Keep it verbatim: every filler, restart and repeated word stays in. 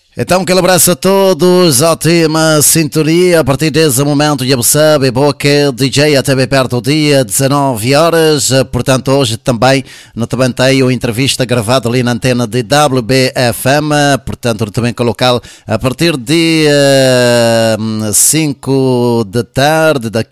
Então, aquele abraço a todos, ótima sintonia. A partir desse momento, já sabe, boca D J até bem perto do dia, dezanove horas. Portanto, hoje também não também tem uma entrevista gravada ali na antena de W B F M. Portanto, no também local a partir de uh, cinco da tarde, daqui